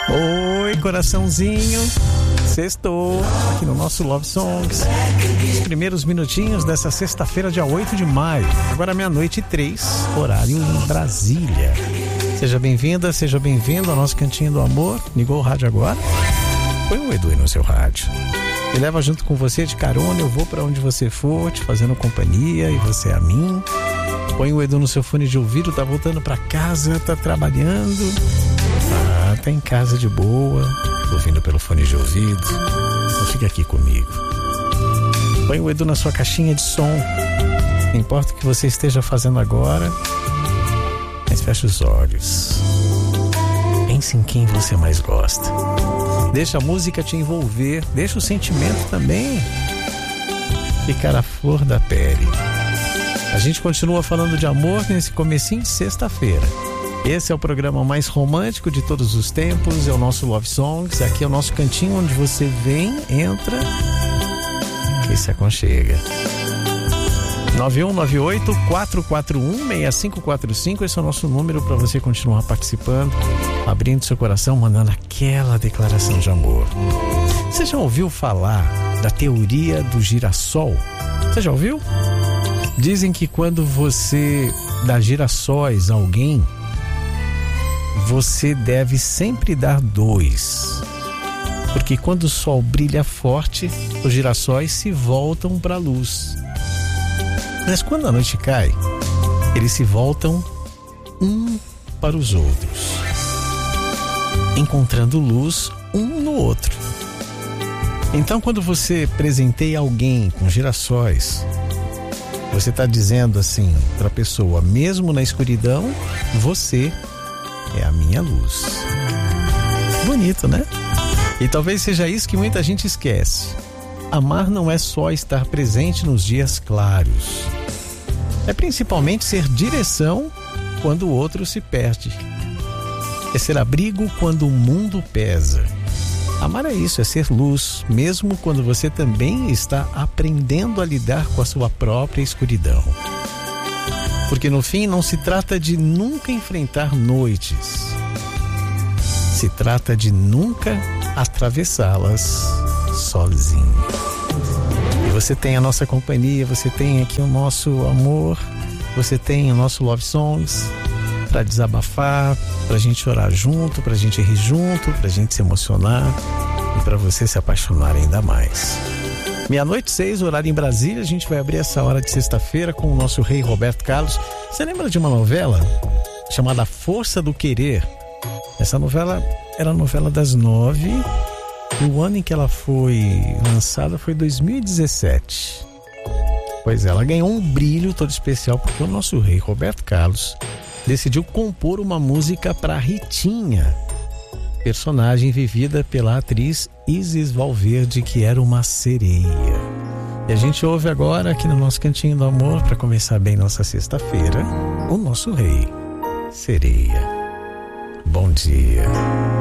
Oi, coraçãozinho. Sextou aqui no nosso Love Songs. Os primeiros minutinhos dessa sexta-feira, dia 8 de maio. Agora 00:03, horário em Brasília. Seja bem-vinda, seja bem-vindo ao nosso Cantinho do Amor. Ligou o rádio agora? Põe o Edu aí no seu rádio. Me leva junto com você de carona, eu vou pra onde você for, te fazendo companhia e você a mim. Põe o Edu no seu fone de ouvido, tá voltando pra casa, tá trabalhando. Tá em casa de boa, ouvindo pelo fone de ouvido. Então fica aqui comigo. Põe o Edu na sua caixinha de som. Não importa o que você esteja fazendo agora, mas fecha os olhos. Pense em quem você mais gosta. Deixa a música te envolver. Deixa o sentimento também ficar à flor da pele. A gente continua falando de amor nesse comecinho de sexta-feira. Esse é o programa mais romântico de todos os tempos. É o nosso Love Songs. Aqui é o nosso cantinho onde você vem, entra e se aconchega. 9198-441-6545. Esse é o nosso número para você continuar participando, abrindo seu coração, mandando aquela declaração de amor. Você já ouviu falar da teoria do girassol? Você já ouviu? Dizem que quando você dá girassóis a alguém, você deve sempre dar 2. Porque quando o sol brilha forte, os girassóis se voltam para a luz. Mas quando a noite cai, eles se voltam um para os outros, encontrando luz um no outro. Então, quando você presenteia alguém com girassóis, você está dizendo assim para a pessoa: mesmo na escuridão, você é a minha luz. Bonito, né? E talvez seja isso que muita gente esquece. Amar não é só estar presente nos dias claros. É principalmente ser direção quando o outro se perde. É ser abrigo quando o mundo pesa. Amar é isso, é ser luz, mesmo quando você também está aprendendo a lidar com a sua própria escuridão. Porque no fim não se trata de nunca enfrentar noites. Se trata de nunca atravessá-las sozinho. E você tem a nossa companhia, você tem aqui o nosso amor, você tem o nosso Love Songs para desabafar, pra gente chorar junto, pra gente rir junto, pra gente se emocionar e pra você se apaixonar ainda mais. 00:06, horário em Brasília. A gente vai abrir essa hora de sexta-feira com o nosso rei Roberto Carlos. Você lembra de uma novela chamada Força do Querer? Essa novela era a novela das 9 e o ano em que ela foi lançada foi 2017. Pois é, ela ganhou um brilho todo especial porque o nosso rei Roberto Carlos decidiu compor uma música para Ritinha, personagem vivida pela atriz Isis Valverde, que era uma sereia. E a gente ouve agora aqui no nosso Cantinho do Amor, para começar bem nossa sexta-feira, o nosso rei, Sereia. Bom dia.